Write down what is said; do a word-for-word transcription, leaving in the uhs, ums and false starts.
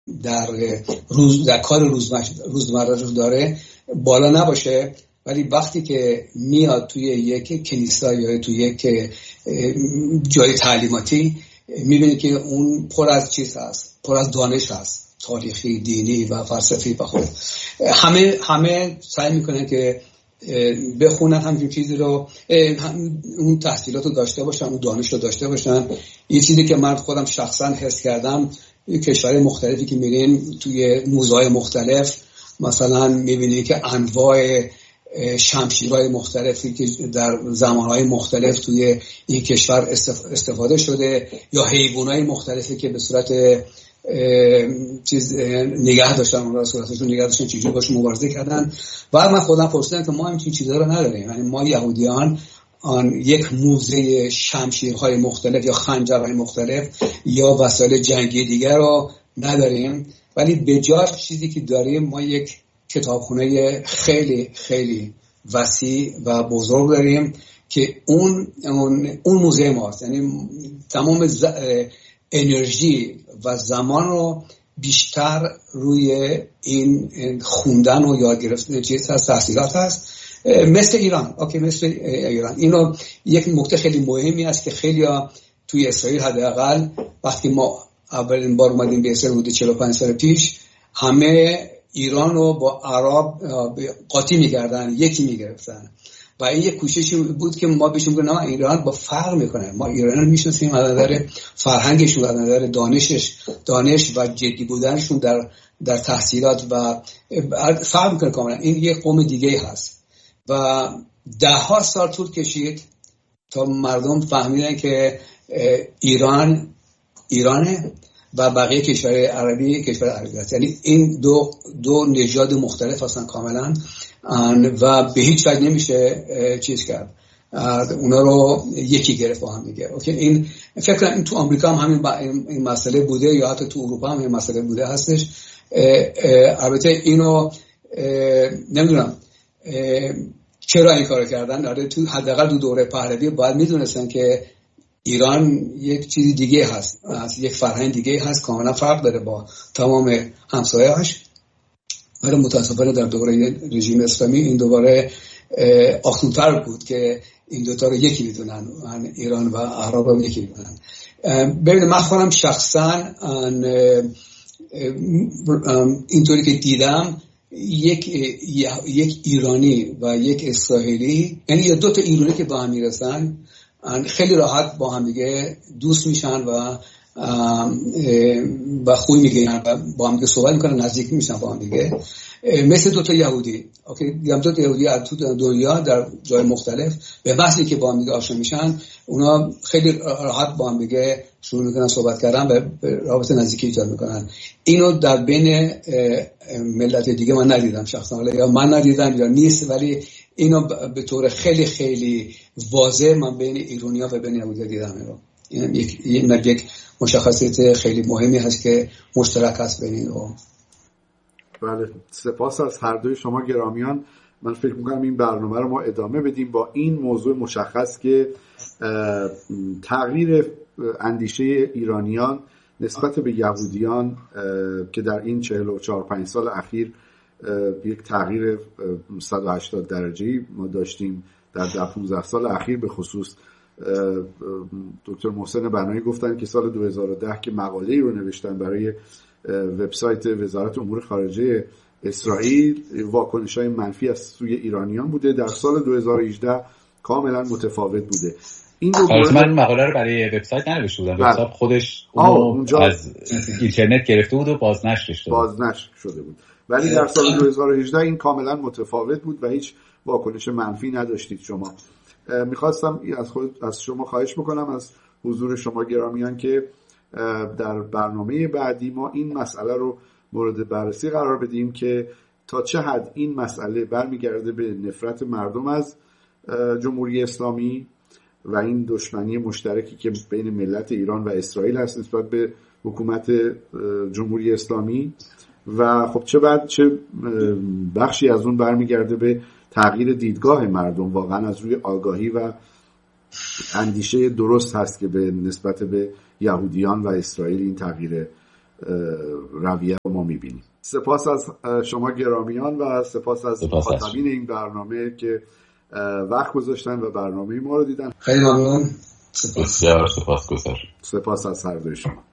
در روز در کار روزمره رو داره بالا نباشه، ولی وقتی که میاد توی یک کلیسا یا توی یک جای تعلیماتی میبینی که اون پر از چیز هست، پر از دانش هست، تاریخی، دینی و فلسفی. بخود همه همه سعی میکنن که بخونن همین چیزی رو، اون تحصیلات رو داشته باشن، اون دانش رو داشته باشن. یه چیزی که من خودم شخصا حس کردم، کشورهای مختلفی که میرین توی موزه‌های مختلف مثلا میبینی که انواع شمشیرهای مختلفی که در زمانهای مختلف توی این کشور استفاده شده، یا حیوانات مختلفی که به صورت چیز نگه داشتن، اون را صورتشون نگه داشتن، چجوری باشون مبارزه کردن. و من خودم پرسیدم که ما همین چیزا رو نداریم، یعنی ما یهودیان آن یک موزه شمشیرهای مختلف یا خنجرهای مختلف یا وسایل جنگی دیگر رو نداریم، ولی به جای چیزی که داریم ما یک کتابخونه خیلی خیلی وسیع و بزرگ داریم که اون اون, اون موزه ماست. یعنی تمام ز... انرژی و زمان رو بیشتر روی این خوندن و یاد گرفتن چیز هست، تحصیلات هست، مثل ایران. اوکی، مثل ایران. اینو یک نکته خیلی مهمی است که خیلی ها توی اسرائیل حداقل وقتی ما اولین بار اومدیم به اسرائیل حدود چهل و پنج سال پیش، همه ایران رو با عرب قاطی می‌کردن، یکی می‌گرفتن و این یک کوششی بود که ما بهشون بگیم نه، ایران با فرق میکنه، ما ایران رو میشناسیم از نظر فرهنگشون، از نظر دانشش دانش و جدی بودنشون در در تحصیلات و فرق میکنه کاملا. این یک قوم دیگه هست و ده ها سال طول کشید تا مردم فهمیدن که ایران ایرانه و بقیه کشورهای عربی کشور عربی هست. یعنی این دو دو نژاد مختلف هستن کاملا و به هیچ وجه نمیشه چیز کرد، اونا رو یکی گرفت با هم دیگه. اوکی، این فکر کنم این تو آمریکا هم همین این مسئله بوده یا حتی تو اروپا هم این مسئله بوده هستش. البته اینو نمیدونم چرا این کارو کردن. آره، تو حداقل تو دوره پهلوی باید میدونستن که ایران یک چیز دیگه هست، یک فرهنگ دیگه هست، کاملا فرق داره با تمام همسایه‌هاش. ولی متاسفانه در دوره رژیم اسلامی این دوباره آخونتر بود که این دوتا رو یکی میدونن، ایران و عرب رو یکی میدونن. ببینید من خودم شخصا اینطوری که دیدم یک یک ایرانی و یک اسرائیلی، یعنی یا دو تا ایرانی که با هم میرسن خیلی راحت با هم دیگه دوست میشن و و خوی میگن و با هم دیگه صحبت میکنن، نزدیک میشن با هم دیگه، مثل دو تا یهودی. اوکی، دو تا یهودی از تو دنیا در جای مختلف به بحثی که با هم دیگه آشنا میشن، اونا خیلی راحت با هم دیگه شروع میکنن صحبت کردن و رابطه نزدیکی ایجاد میکنن. اینو در بین ملت دیگه من ندیدم شخصا، یا من ندیدم یا نیست، ولی اینو به طور خیلی خیلی واضح من بین ایرانی‌ها و بین یهودی‌ها دیدم. اینو این یک یک, یک مشخصیت خیلی مهمی هست که مشترک هست بین اینها. بله، سپاس از هر دوی شما گرامیان. من فکر می‌کنم این برنامه رو ما ادامه بدیم با این موضوع مشخص که تغییر اندیشه ایرانیان نسبت به یهودیان که در این چهل و چهار پنج سال اخیر یک تغییر صد و هشتاد درجه‌ای ما داشتیم در ده پانزده سال اخیر. به خصوص دکتر محسن بنایی گفتن که سال دو هزار و ده که مقاله‌ای رو نوشتن برای وبسایت وزارت امور خارجه اسرائیل، واکنش‌های منفی از سوی ایرانیان بوده. در سال دو هزار و هجده کاملا متفاوت بوده. این دو مورد من مقاله رو برای وبسایت ننوشته بودم، وبسایت خودش اونجا از اینترنت گرفته بود و بازنشر شده بازنشر شده بود. ولی در سال دو هزار و هجده این کاملا متفاوت بود و هیچ واکنش منفی نداشتید شما. میخواستم از خود از شما خواهش بکنم، از حضور شما گرامیان، که در برنامه بعدی ما این مسئله رو مورد بررسی قرار بدیم که تا چه حد این مسئله برمیگرده به نفرت مردم از جمهوری اسلامی و این دشمنی مشترکی که بین ملت ایران و اسرائیل هست نسبت به حکومت جمهوری اسلامی، و خب چه بعد چه بخشی از اون برمیگرده به تغییر دیدگاه مردم واقعا از روی آگاهی و اندیشه درست هست که به نسبت به یهودیان و اسرائیل این تغییر رویه رو ما میبینیم. سپاس از شما گرامیان و سپاس از مخاطبین این برنامه که وقت گذاشتن و برنامه ما رو دیدن. خیلی ممنون. بسیار سپاسگزار. سپاس از هر دوی شما.